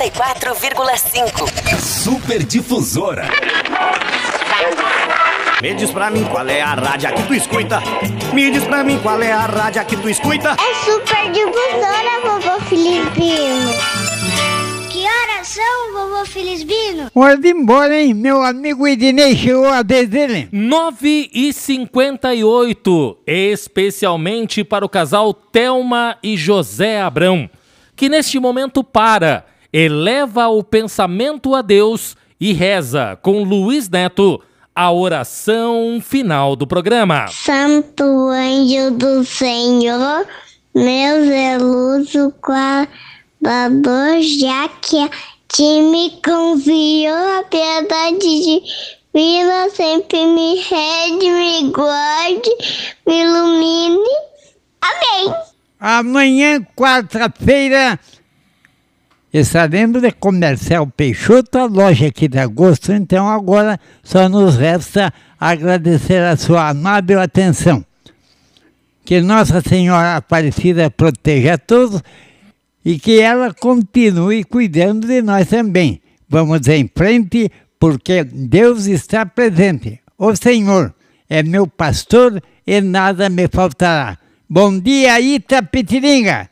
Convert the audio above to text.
94,5. Super Difusora. Me diz pra mim qual é a rádio que tu escuta. Me diz pra mim qual é a rádio que tu escuta. É Super Difusora, vovô Felizbino. Que horas são, vovô Felizbino? Hora de ir embora, hein? Meu amigo Ednei chegou a vez dele. 9h58, especialmente para o casal Thelma e José Abrão, que neste momento eleva o pensamento a Deus e reza com Luiz Neto a oração final do programa. Santo anjo do Senhor, meu zeloso guardador, já que a ti me confiou a piedade divina, sempre me rede, me guarde, me ilumine. Amém. Amanhã, quarta-feira, estaremos de Comercial Peixoto, a loja aqui de Agosto. Então agora só nos resta agradecer a sua amável atenção. Que Nossa Senhora Aparecida proteja a todos e que ela continue cuidando de nós também. Vamos em frente, porque Deus está presente. O Senhor é meu pastor e nada me faltará. Bom dia, Itapetininga!